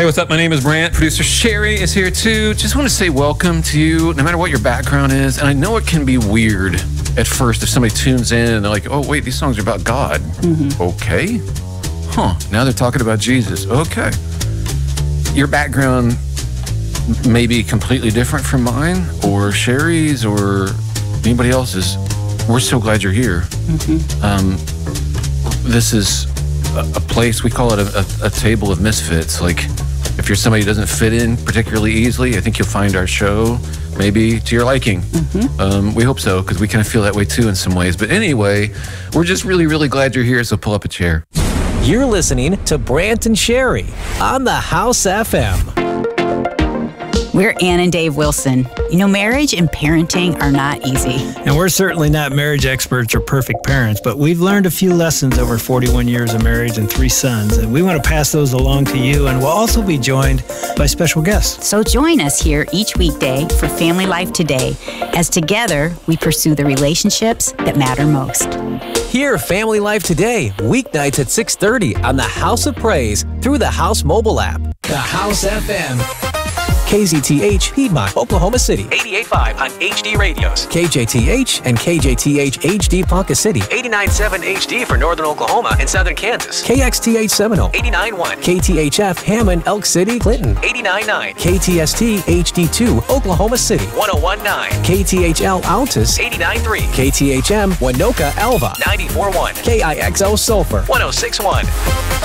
Hey, what's up? My name is Brant. Producer Sherry is here too. Just want to say welcome to you, no matter what your background is. And I know it can be weird at first if somebody tunes in and they're like, oh, wait, these songs are about God. Okay. Huh. Now they're talking about Jesus. Okay. Your background may be completely different from mine or Sherry's or anybody else's. We're so glad you're here. This is a place, we call it a table of misfits. Like, if you're somebody who doesn't fit in particularly easily, I think you'll find our show maybe to your liking. We hope so, because we kind of feel that way too in some ways. But anyway, we're just really, really glad you're here, so pull up a chair. You're listening to Brant and Sherry on the House FM. We're Ann and Dave Wilson. You know, marriage and parenting are not easy. And we're certainly not marriage experts or perfect parents, but we've learned a few lessons over 41 years of marriage and 3 sons, and we want to pass those along to you, and we'll also be joined by special guests. So join us here each weekday for Family Life Today, as together we pursue the relationships that matter most. Hear Family Life Today, weeknights at 6:30 on the House of Praise through the House mobile app. The House FM. KZTH, Piedmont, Oklahoma City. 88.5 on HD radios. KJTH and KJTH HD Ponca City. 89.7 HD for Northern Oklahoma and Southern Kansas. KXTH Seminole. 89.1. KTHF Hammond, Elk City, Clinton. 89.9. KTST HD2, Oklahoma City. 101.9. KTHL Altus. 89.3. KTHM Winoka Alva. 94.1. KIXO Sulphur. 106.1.